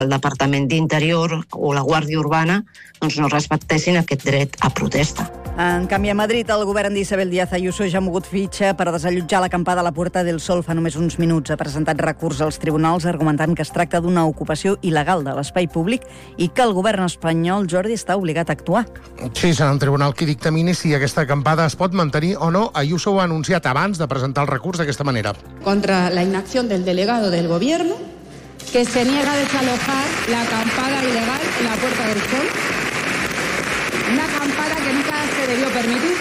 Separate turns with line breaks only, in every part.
el Departament d'Interior o la Guàrdia Urbana no respectessin aquest dret a protesta.
En canvi, a Madrid, el govern d'Isabel Díaz Ayuso ja ha mogut fitxa per desallotjar l'acampada a la Puerta del Sol fa només uns minuts. Ha presentat recurs als tribunals argumentant que es tracta d'una ocupació il·legal de l'espai públic i que el govern espanyol, Jordi, està obligat a actuar.
Sí, serà un tribunal qui dictamini si aquesta acampada es pot mantenir o no. Ayuso ho ha anunciat abans de presentar el recurs d'aquesta manera.
Contra la inacción del delegado del gobierno, que se niega a desalojar la acampada ilegal en la Puerta del Sol. Una acampada que nunca se debió permitir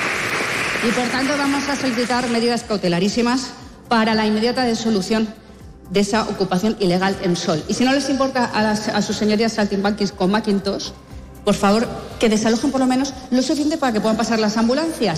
y por tanto vamos a solicitar medidas cautelarísimas para la inmediata disolución de esa ocupación ilegal en Sol. Y si no les importa a sus señorías saltimbanquis con Macintosh, por favor, que desalojen por lo menos lo suficiente para que puedan pasar las ambulancias.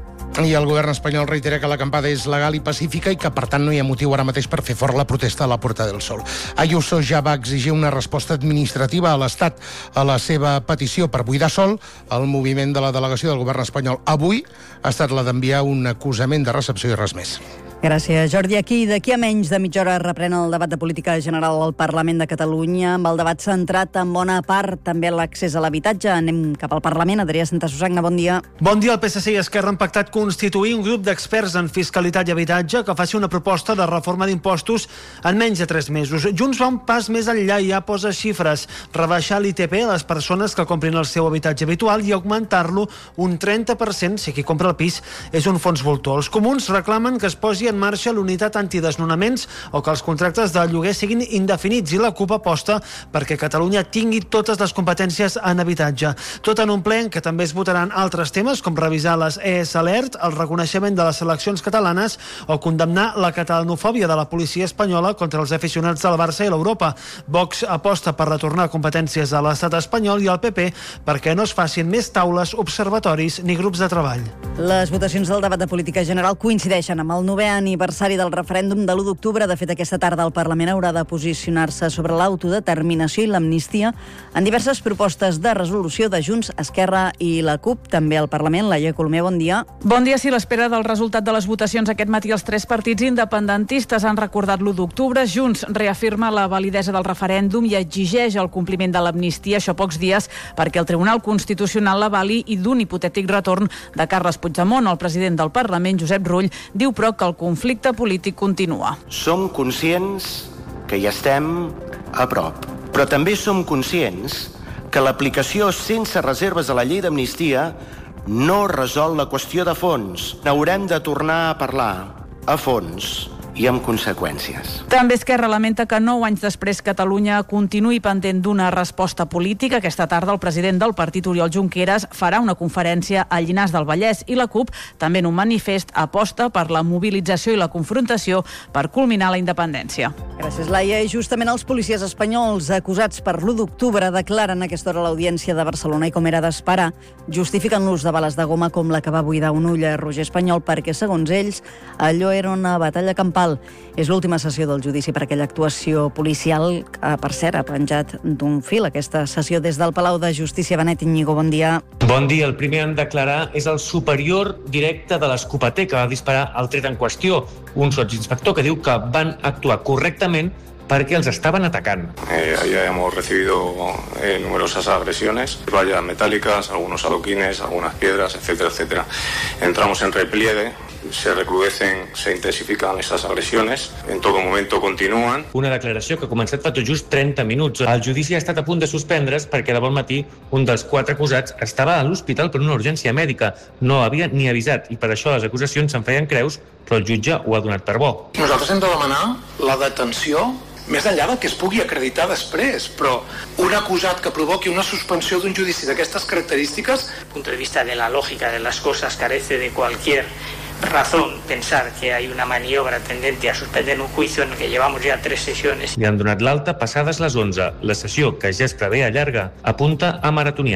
I el govern espanyol reitera que l'acampada és legal i pacífica i que, per tant, no hi ha motiu ara mateix per fer fora la protesta a la Puerta del Sol. Ayuso ja va exigir una resposta administrativa a l'Estat a la seva petició per buidar Sol. El moviment de la delegació del govern espanyol avui ha estat la d'enviar un acusament de recepció i res més.
Gràcies, Jordi. D'aquí a menys de mitja hora reprèn el debat de política general al Parlament de Catalunya, amb el debat centrat en bona part també l'accés a l'habitatge. Anem cap al Parlament. Adrià Santasusagna, bon dia.
Bon dia. El PSC i Esquerra han pactat constituir un grup d'experts en fiscalitat i habitatge que faci una proposta de reforma d'impostos en menys de 3 mesos. Junts va un pas més enllà i ja posa xifres. Rebaixar l'ITP a les persones que comprin el seu habitatge habitual i augmentar-lo un 30% si qui compra el pis és un fons voltor. Els comuns reclamen que es posi en marxa l'unitat antidesnonaments o que els contractes de lloguer siguin indefinits i la CUP aposta perquè Catalunya tingui totes les competències en habitatge. Tot en un ple en què també es votaran altres temes com revisar les ES Alert, el reconeixement de les seleccions catalanes o condemnar la catalanofòbia de la policia espanyola contra els aficionats del Barça i l'Europa. Vox aposta per retornar competències a l'estat espanyol i al PP perquè no es facin més taules, observatoris ni grups de treball.
Les votacions del debat de política general coincideixen amb el 9è aniversari del referèndum de l'1 d'octubre. De fet, aquesta tarda el Parlament haurà de posicionar-se sobre l'autodeterminació i l'amnistia en diverses propostes de resolució de Junts, Esquerra i la CUP. També al Parlament, Laia Colomer, bon dia.
Bon dia. Sí, l'espera del resultat de les votacions aquest matí els 3 partits independentistes han recordat l'1 d'octubre. Junts reafirma la validesa del referèndum i exigeix el compliment de l'amnistia, això pocs dies perquè el Tribunal Constitucional l'avali, i d'un hipotètic retorn de Carles Puigdemont. El president del Parlament, Josep Rull, diu però que el conflicte polític continua.
Som conscients que hi estem a prop, però també som conscients que l'aplicació sense reserves a la llei d'amnistia no resol la qüestió de fons. N'haurem de tornar a parlar a fons i amb conseqüències.
També Esquerra lamenta que 9 anys després Catalunya continuï pendent d'una resposta política. Aquesta tarda el president del partit, Oriol Junqueras, farà una conferència a Llinars del Vallès i la CUP, també en un manifest, aposta per la mobilització i la confrontació per culminar la independència.
Gràcies, Laia. I justament els policies espanyols acusats per l'1 d'octubre declaren a aquesta hora a l'Audiència de Barcelona i, com era d'esperar, justifiquen l'ús de bales de goma com la que va buidar un ull a Roger Espanyol perquè, segons ells, allò era una batalla campal. És l'última sessió del judici per aquella actuació policial que, per cert, ha penjat d'un fil aquesta sessió des del Palau de Justícia. Benet Íñigo, bon dia.
Bon dia. El primer en declarar és el superior directe de l'escopeter que va disparar el tret en qüestió, un sotsinspector que diu que van actuar correctament perquè els estaban atacando.
Ahí hemos recibido numerosas agresiones, vallas metálicas, algunos adoquines, algunas piedras, etcétera, etcétera. Entramos en repliegue, se recrudecen, se intensifican esas agresiones, en todo momento continúan.
Una declaració que ha començat fa tot just 30 minuts. El judici ha estat a punt de suspendre's perquè de bon matí un dels 4 acusats estava a l'hospital per una urgència mèdica. No havia ni avisat i per això les acusacions se'n feien creus, però el jutge ho ha donat per bo.
Nosaltres hem de demanar la detenció més enllà del que es pugui acreditar després, però un acusat que provoqui una suspensió d'un judici d'aquestes característiques...
Desde el punto de vista de la lógica de las cosas, carece de cualquier razón pensar que hay una maniobra tendente a suspender un juicio en el que llevamos ya 3 sesiones.
Li han donat l'alta passades les 11. La sessió, que ja es prevé allarga, apunta a maratoniana.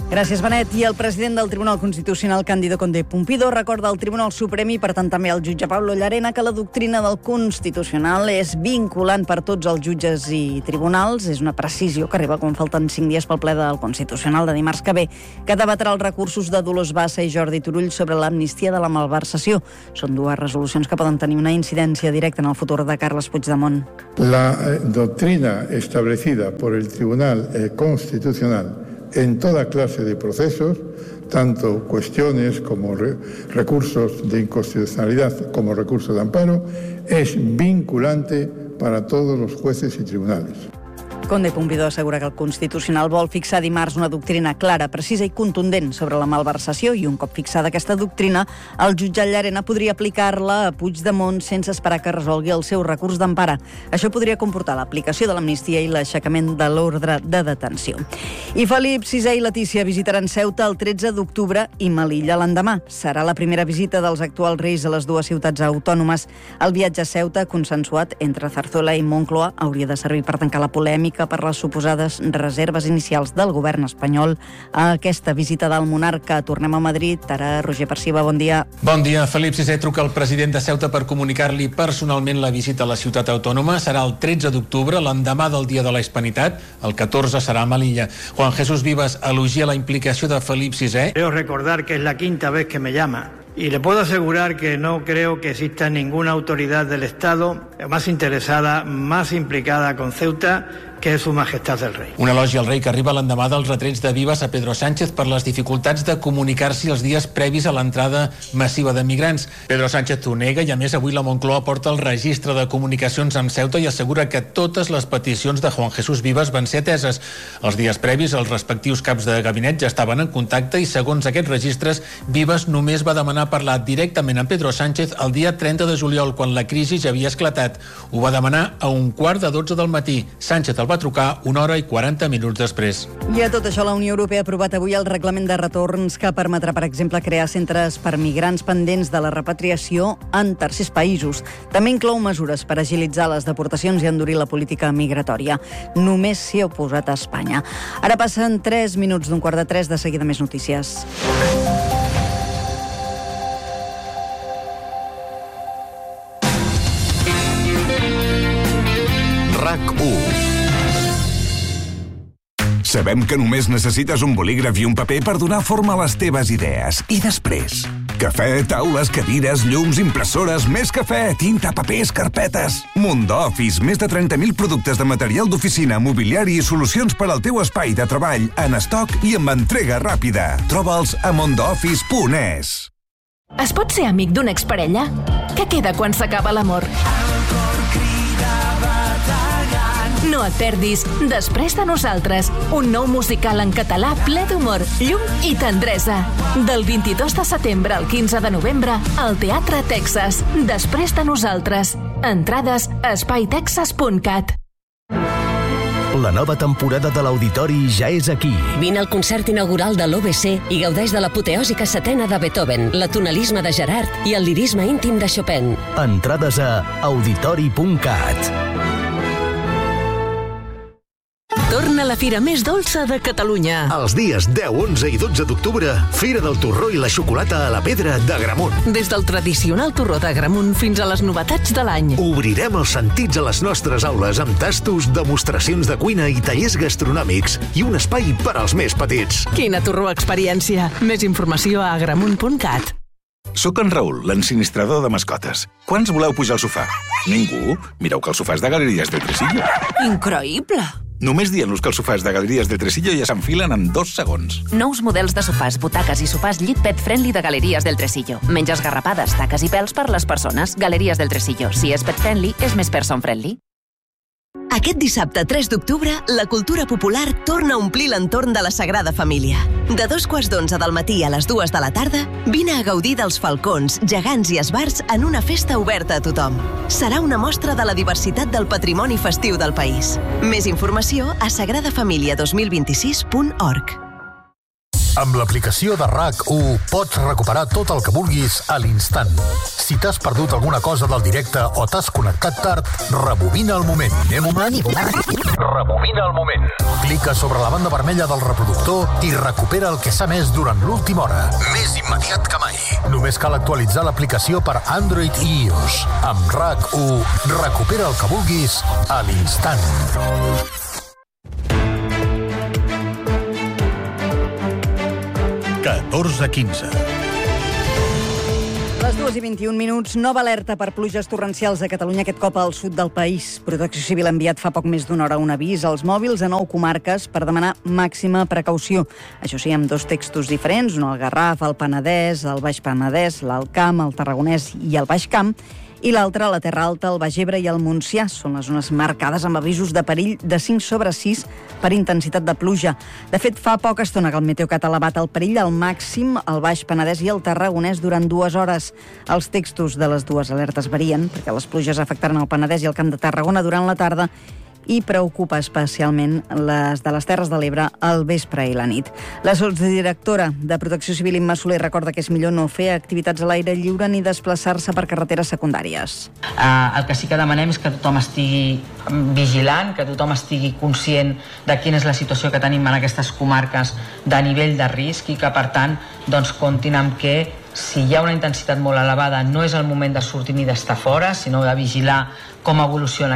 Gràcies, Benet. I el president del Tribunal Constitucional, Cándido Condé Pumpido, recorda al Tribunal Suprem i, per tant, també al jutge Pablo Llarena que la doctrina del Constitucional és vinculant per tots els jutges i tribunals. És una precisió que arriba quan falten 5 dies pel ple del Constitucional de dimarts que ve, que debatrà els recursos de Dolors Bassa i Jordi Turull sobre l'amnistia de la malversació. Són 2 resolucions que poden tenir una incidència directa en el futur de Carles Puigdemont.
La doctrina establecida por el Tribunal Constitucional en toda clase de procesos, tanto cuestiones como recursos de inconstitucionalidad como recursos de amparo, es vinculante para todos los jueces y tribunales.
Condé Pumpido assegura que el Constitucional vol fixar dimarts una doctrina clara, precisa i contundent sobre la malversació i un cop fixada aquesta doctrina, el jutjat Llarena podria aplicar-la a Puigdemont sense esperar que resolgui el seu recurs d'empara. Això podria comportar l'aplicació de l'amnistia i l'aixecament de l'ordre de detenció. I Felip VI i Letícia visitaran Ceuta el 13 d'octubre i Melilla l'endemà. Serà la primera visita dels actuals reis a les 2 ciutats autònomes. El viatge a Ceuta, consensuat entre Zarzuela i Moncloa, hauria de servir per tancar la polèmica per les suposades reserves inicials del govern espanyol a aquesta visita del monarca. Tornem a Madrid. Ara, Roger Perciba, bon dia.
Bon dia. Felip VI truca al president de Ceuta per comunicar-li personalment la visita a la ciutat autònoma. Serà el 13 d'octubre, l'endemà del Dia de la Hispanitat. El 14 serà a Melilla. Juan Jesús Vivas elogia la implicació de Felip VI.
Creo recordar que es la 5ª vez que me llama. Y le puedo asegurar que no creo que exista ninguna autoridad del Estado más interesada, más implicada con Ceuta que és Su Majestat el Rei.
Un elogi al rei que arriba l'endemà dels retrets de Vivas a Pedro Sánchez per les dificultats de comunicar-s'hi els dies previs a l'entrada massiva de migrants. Pedro Sánchez ho nega i, a més, avui la Moncloa porta el registre de comunicacions amb Ceuta i assegura que totes les peticions de Juan Jesús Vivas van ser ateses. Els dies previs, els respectius caps de gabinet ja estaven en contacte i, segons aquests registres, Vivas només va demanar parlar directament amb Pedro Sánchez el dia 30 de juliol, quan la crisi ja havia esclatat. Ho va demanar a 11:15 del matí. Sánchez el va trucar 1 hora i 40 minuts després.
I a tot això, la Unió Europea ha aprovat avui el reglament de retorns que permetrà, per exemple, crear centres per migrants pendents de la repatriació en tercers països. També inclou mesures per agilitzar les deportacions i endurir la política migratòria. Només s'hi ha oposat a Espanya. Ara passen 3 minuts d'un 2:45, de seguida més notícies.
RAC1. Sabem que només necessites un bolígraf i un paper per donar forma a les teves idees. I després? Cafè, taules, cadires, llums, impressores, més cafè, tinta, papers, carpetes. Mondoffice, més de 30.000 productes de material d'oficina, mobiliari i solucions per al teu espai de treball en estoc i amb entrega ràpida. Troba'ls a mondoffice.es.
Es pot ser amic d'una exparella? Què queda quan s'acaba l'amor? No et perdis Després de nosaltres, un nou musical en català ple d'humor, llum i tendresa. Del 22 de setembre al 15 de novembre al Teatre Texas. Després de nosaltres. Entrades a espaiTexas.cat.
La nova temporada de l'Auditori ja és aquí.
Vine al concert inaugural de l'OBC i gaudeix de l'apoteòsica setena de Beethoven, l'atonalisme de Gerard i el lirisme íntim de Chopin.
Entrades a auditori.cat.
Torna la fira més dolça de Catalunya.
Els dies 10, 11 i 12 d'octubre, Fira del Torró i la Xocolata a la Pedra d'Agramunt.
Des del tradicional torró d'Agramunt fins a les novetats de l'any.
Obrirem els sentits a les nostres aules amb tastos, demostracions de cuina i tallers gastronòmics i un espai per als més petits.
Quina torró experiència! Més informació a agramunt.cat.
Soc en Raül, l'ensinistrador de mascotes. Quants voleu pujar al sofà? Ningú? Mireu que els sofàs de Galeries del Tresillo.
Increïble!
Només dient-los que els sofàs de Galeries del Tresillo ja s'enfilen en 2 segons.
Nous models de sofàs, butaques i sofàs llit pet friendly de Galeries del Tresillo. Menys esgarrapades, taques i pèls per les persones. Galeries del Tresillo. Si és pet friendly, és més person friendly.
Aquest dissabte 3 d'octubre, la cultura popular torna a omplir l'entorn de la Sagrada Família. De 2:15 del matí a les 2 de la tarda, vine a gaudir dels falcons, gegants i esbarts en una festa oberta a tothom. Serà una mostra de la diversitat del patrimoni festiu del país. Més informació a sagradafamilia2026.org.
Amb l'aplicació de RAC1 pots recuperar tot el que vulguis a l'instant. Si t'has perdut alguna cosa del directe o t'has connectat tard, rebobina el moment. Rebobina el moment. Clica sobre la banda vermella del reproductor i recupera el que s'ha emès durant l'última hora. Més immediat que mai. Només cal actualitzar l'aplicació per Android i iOS. Amb RAC1, recupera el que vulguis a l'instant.
Les 2:21, nova alerta per pluges torrencials a Catalunya, aquest cop al sud del país. Protecció Civil ha enviat fa poc més d'una hora un avís als mòbils a 9 comarques per demanar màxima precaució. Això sí, amb 2 textos diferents, un al Garraf, al Penedès, al Baix Penedès, l'Alt Camp, el Tarragonès i el Baix Camp, i l'altre a la Terra Alta, el Baix Ebre i el Montsià. Són les zones marcades amb avisos de perill de 5/6 per intensitat de pluja. De fet, fa poca estona que el Meteocat ha elevat el perill al màxim al Baix Penedès i el Tarragonès durant 2 hores. Els textos de les dues alertes varien, perquè les pluges afectaran el Penedès i el Camp de Tarragona durant la tarda i preocupa especialment les de les Terres de l'Ebre al vespre i la nit. La sotsdirectora de Protecció Civil, Imma Soler, recorda que és millor no fer activitats a l'aire lliure ni desplaçar-se per carreteres secundàries.
El que sí que demanem és que tothom estigui vigilant, que tothom estigui conscient de quina és la situació que tenim en aquestes comarques de nivell de risc i que, per tant, doncs, comptin amb que si hi ha una intensitat molt elevada no és el moment de sortir ni d'estar fora, sinó de vigilar com evoluciona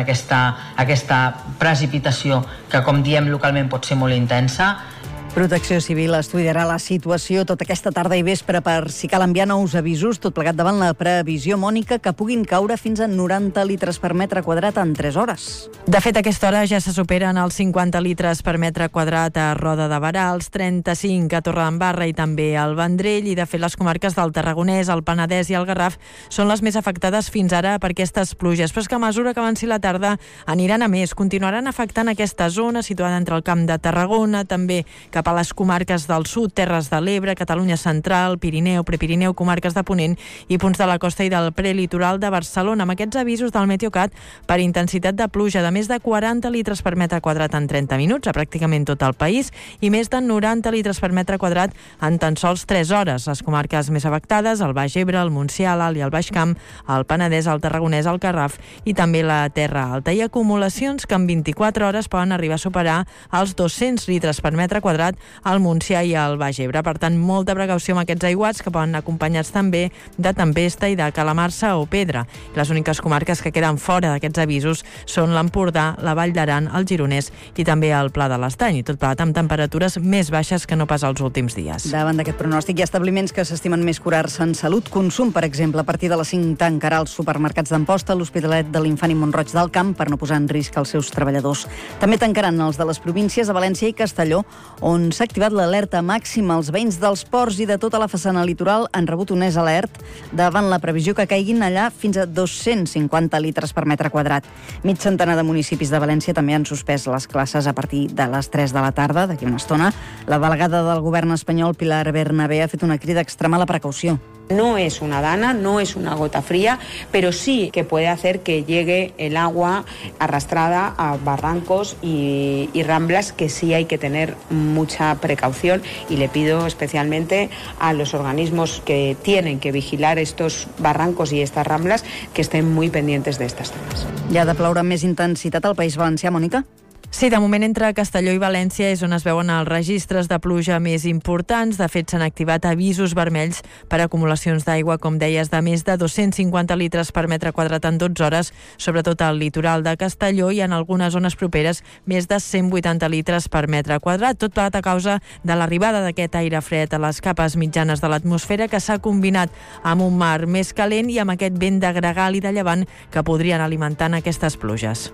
aquesta precipitació que, com diem localment, pot ser molt intensa.
Protecció Civil estudiarà la situació tota aquesta tarda i vespre per si cal enviar nous avisos, tot plegat davant la previsió, Mònica, que puguin caure fins a 90 litres per metre quadrat en 3 hores.
De fet, a aquesta hora ja se superen els 50 litres per metre quadrat a Roda de Berà, els 35 a Torredembarra i també al Vendrell, i de fet les comarques del Tarragonès, el Penedès i el Garraf són les més afectades fins ara per aquestes pluges, però és que a mesura que avanci la tarda aniran a més, continuaran afectant aquesta zona situada entre el Camp de Tarragona, també cap a les comarques del sud, Terres de l'Ebre, Catalunya Central, Pirineu, Prepirineu, comarques de Ponent i punts de la costa i del prelitoral de Barcelona, amb aquests avisos del Meteocat per intensitat de pluja de més de 40 litres per metre quadrat en 30 minuts a pràcticament tot el país i més de 90 litres per metre quadrat en tan sols 3 hores. Les comarques més afectades, el Baix Ebre, el Montsià, l'Alt i el Baix Camp, el Penedès, el Tarragonès, el Garraf i també la Terra Alta. I acumulacions que en 24 hores poden arribar a superar els 200 litres per metre quadrat al Montsià i al Baix Ebre. Per tant, molta precaució amb aquests aiguats que poden anar acompanyats també de tempesta i de calamarsa o pedra. Les úniques comarques que queden fora d'aquests avisos són l'Empordà, la Vall d'Aran, el Gironès i també el Pla de l'Estany, i tot plegat amb temperatures més baixes que no pas els últims dies.
Davant d'aquest pronòstic hi ha establiments que s'estimen més curar-se en salut. Consum, per exemple, a partir de les 5 tancarà els supermercats d'Amposta, l'Hospitalet de l'Infant i Mont-roig del Camp per no posar en risc els seus treballadors. També tancaran els de les províncies de València i Castelló, on s'ha activat l'alerta màxima. Els veïns dels ports i de tota la façana litoral han rebut un alert davant la previsió que caiguin allà fins a 250 litres per metre quadrat. Mig centenar de municipis de València també han suspès les classes a partir de les 3 de la tarda, d'aquí una estona. La delegada del govern espanyol, Pilar Bernabé, ha fet una crida a extremar la precaució.
No es una dana, no es una gota fría, pero sí que puede hacer que llegue el agua arrastrada a barrancos y ramblas, que sí hay que tener mucha precaución, y le pido especialmente a los organismos que tienen que vigilar estos barrancos y estas ramblas que estén muy pendientes de estas zonas.
Hi ha de ploure amb més intensitat al País Valencià, Mònica?
Sí, de moment entre Castelló i València és on es veuen els registres de pluja més importants. De fet, s'han activat avisos vermells per acumulacions d'aigua, com deies, de més de 250 litres per metre quadrat en 12 hores, sobretot al litoral de Castelló, i en algunes zones properes més de 180 litres per metre quadrat. Tot plegat a causa de l'arribada d'aquest aire fred a les capes mitjanes de l'atmosfera, que s'ha combinat amb un mar més calent i amb aquest vent de gregal i de llevant que podrien alimentar aquestes pluges.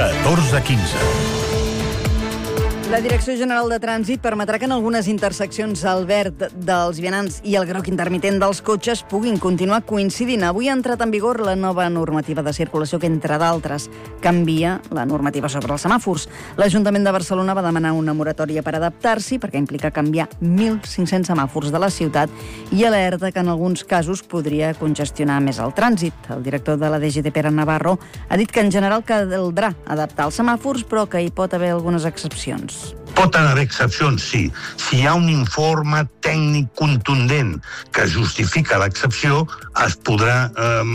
14:15.
La Direcció General de Trànsit permetrà que en algunes interseccions el verd dels vianants i el groc intermitent dels cotxes puguin continuar coincidint. Avui ha entrat en vigor la nova normativa de circulació que, entre d'altres, canvia la normativa sobre els semàfors. L'Ajuntament de Barcelona va demanar una moratòria per adaptar-s'hi, perquè implica canviar 1.500 semàfors de la ciutat, i alerta que en alguns casos podria congestionar més el trànsit. El director de la DGT, Pere Navarro, ha dit que en general caldrà adaptar els semàfors, però que hi pot haver algunes excepcions. euros.
Pot haver excepcions, sí. Si hi ha un informe tècnic contundent que justifica l'excepció, es podrà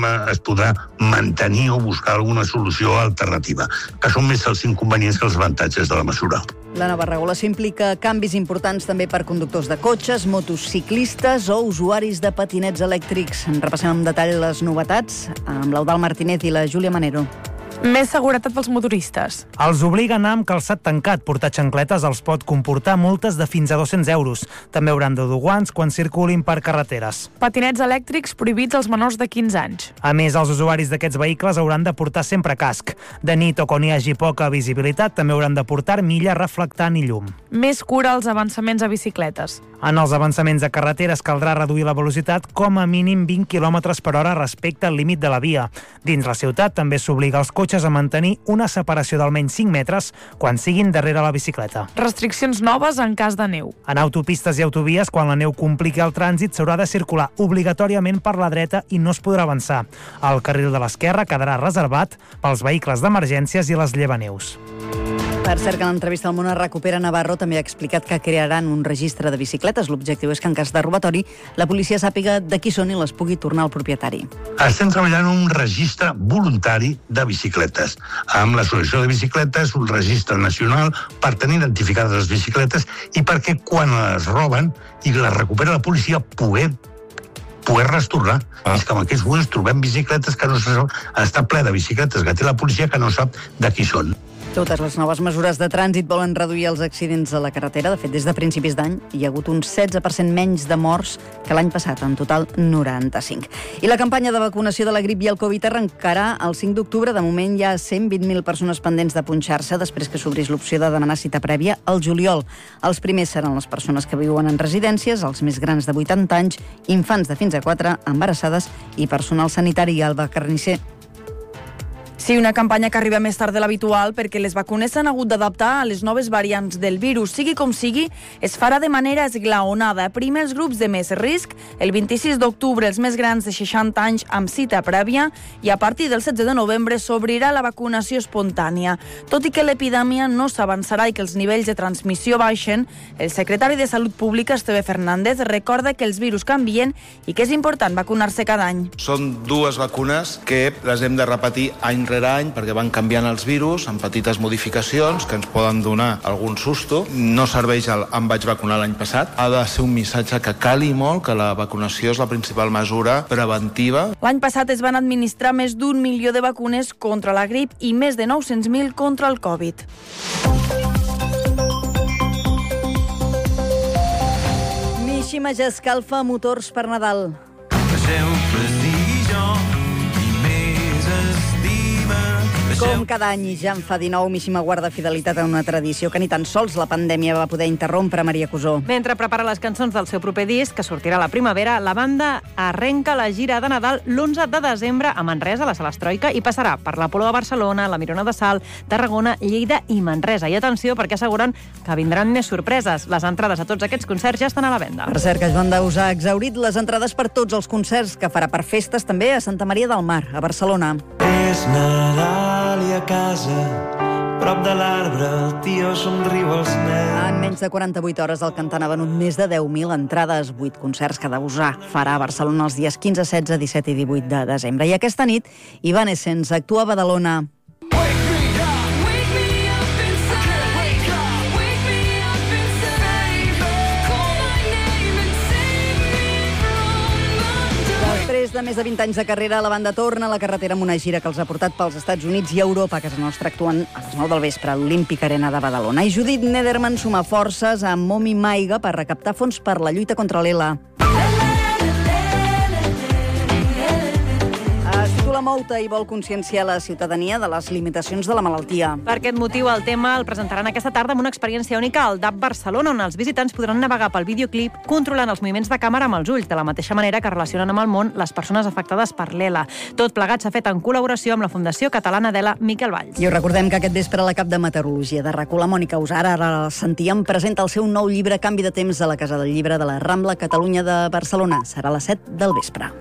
mantenir o buscar alguna solució alternativa, que són més els inconvenients que els avantatges de la mesura.
La nova regulació implica canvis importants també per conductors de cotxes, motociclistes o usuaris de patinets elèctrics. En repassem en detall les novetats amb l'Eudald Martínez i la Júlia Manero.
Més seguretat pels motoristes.
Els obliga a anar amb calçat tancat. Portar xancletes els pot comportar multes de fins a 200 euros. També hauran de dur guants quan circulin per carreteres.
Patinets elèctrics prohibits als menors de 15 anys.
A més, els usuaris d'aquests vehicles hauran de portar sempre casc. De nit o quan hi hagi poca visibilitat, també hauran de portar armilla reflectant i llum.
Més cura als avançaments a bicicletes.
En els avançaments a carreteres caldrà reduir la velocitat com a mínim 20 km per hora respecte al límit de la via. Dins la ciutat també s'obliga els cotxes a mantenir una separació d'almenys 5 metres quan siguin darrere la bicicleta.
Restriccions noves en cas de neu.
En autopistes i autovies, quan la neu compliqui el trànsit, s'haurà de circular obligatòriament per la dreta i no es podrà avançar. El carril de l'esquerra quedarà reservat pels vehicles d'emergències i les llevaneus.
Per cert, que en l'entrevista al Món Recupera Navarro també ha explicat que crearan un registre de bicicletes. L'objectiu és que en cas de robatori la policia sàpiga de qui són i les pugui tornar al propietari.
Estem treballant en un registre voluntari de bicicletes, amb l'associació de bicicletes, un registre nacional per tenir identificades les bicicletes i perquè quan les roben i les recupera la policia poder restaurar. És que en aquests moments trobem bicicletes que no se sap, està ple de bicicletes que té la policia que no sap de qui són.
Totes les noves mesures de trànsit volen reduir els accidents a la carretera. De fet, des de principis d'any hi ha hagut un 16% menys de morts que l'any passat, en total 95. I la campanya de vacunació de la grip i el Covid arrencarà el 5 d'octubre. De moment hi ha 120.000 persones pendents de punxar-se després que s'obrís l'opció de demanar cita prèvia al juliol. Els primers seran les persones que viuen en residències, els més grans de 80 anys, infants de fins a 4, embarassades i personal sanitari. Alba Carnisser.
Sí, una campanya que arriba més tard de l'habitual perquè les vacunes s'han hagut d'adaptar a les noves variants del virus. Sigui com sigui, es farà de manera esglaonada. Primer els grups de més risc, el 26 d'octubre els més grans de 60 anys amb cita prèvia i a partir del 16 de novembre s'obrirà la vacunació espontània. Tot i que l'epidèmia no s'avançarà i que els nivells de transmissió baixen, el secretari de Salut Pública, Esteve Fernández, recorda que els virus canvien i que és important vacunar-se cada any.
Són dues vacunes que les hem de repetir any rere any perquè van canviant els virus amb petites modificacions que ens poden donar algun susto. No serveix el em vaig vacunar l'any passat. Ha de ser un missatge que cali molt, que la vacunació és la principal mesura preventiva.
L'any passat es van administrar més d'1 milió de vacunes contra la grip i més de 900.000 contra el Covid.
Mishima ja escalfa motors per Nadal. Com cada any, ja en fa 19, Mishima guarda fidelitat a una tradició que ni tan sols la pandèmia va poder interrompre, Maria Cusó.
Mentre prepara les cançons del seu proper disc, que sortirà a la primavera, la banda arrenca la gira de Nadal l'11 de desembre a Manresa, a la Sala Estroika, i passarà per l'Apolo de Barcelona, la Mirona de Salt, Tarragona, Lleida i Manresa. I atenció, perquè asseguren que vindran més sorpreses. Les entrades a tots aquests concerts ja estan a la venda.
Per cert, que Joan Daus ha exhaurit les entrades per tots els concerts que farà per festes també a Santa Maria del Mar, a Barcelona.
És Nadal i a casa, prop de l'arbre, el tio somriu als nens.
En menys de 48 hores el cantant ha venut més de 10.000 entrades, 8 concerts que Dausà farà a Barcelona els dies 15, 16, 17 i 18 de desembre. I aquesta nit, Evanescence actua a Badalona. Després de més de 20 anys de carrera, la banda torna a la carretera amb una gira que els ha portat pels Estats Units i Europa. A casa nostra actuen a les 9 del vespre a l'Olímpic Arena de Badalona. I Judith Nederman suma forces amb Momi Maiga per recaptar fons per la lluita contra l'ELA. La Mouta i vol conscienciar la ciutadania de les limitacions de la malaltia.
Per aquest motiu, el tema el presentaran aquesta tarda amb una experiència única al DAP Barcelona, on els visitants podran navegar pel videoclip controlant els moviments de càmera amb els ulls, de la mateixa manera que relacionen amb el món les persones afectades per l'ELA. Tot plegat s'ha fet en col·laboració amb la Fundació Catalana d'ELA Miquel Valls.
I us recordem que aquest vespre la cap de Meteorologia de RAC1, la Mònica Usara, ara la sentíem, presenta el seu nou llibre Canvi de temps a la Casa del Llibre de la Rambla Catalunya de Barcelona. Serà a les 7 del vespre.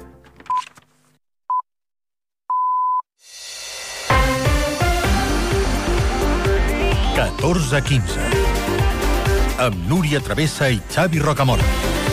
(14:15) amb Núria Travessa i Xavi Rocamora.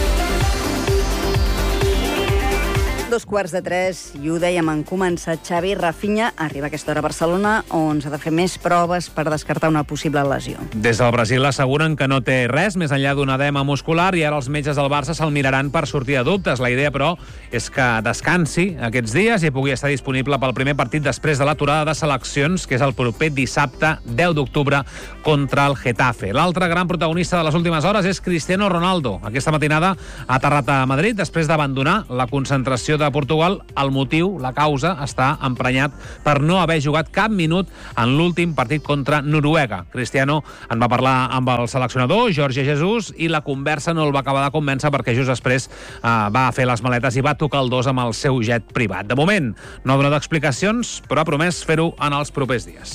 2:45, i ho dèiem en començar, Xavi. Rafinha arriba a aquesta hora a Barcelona, on s'ha de fer més proves per descartar una possible lesió.
Des del Brasil asseguren que no té res més enllà d'un edema muscular i ara els metges del Barça se'l miraran per sortir de dubtes. La idea, però, és que descansi aquests dies i pugui estar disponible pel primer partit després de l'aturada de seleccions, que és el proper dissabte 10 d'octubre contra el Getafe. L'altre gran protagonista de les últimes hores és Cristiano Ronaldo. Aquesta matinada ha aterrat a Madrid després d'abandonar la concentració de Portugal. El motiu, la causa, està emprenyat per no haver jugat cap minut en l'últim partit contra Noruega. Cristiano en va parlar amb el seleccionador, Jorge Jesus, i la conversa no el va acabar de convèncer perquè just després va fer les maletes i va tocar el dos amb el seu jet privat. De moment, no ha donat explicacions, però ha promès fer-ho en els propers dies.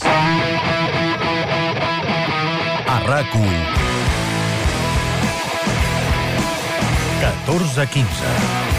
A RAC1, 14:15.